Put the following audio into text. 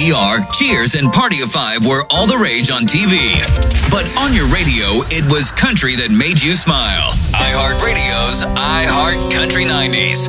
ER, Cheers, and Party of Five were all the rage on TV. But on your radio, it was country that made you smile. iHeartRadio's iHeart Country 90s.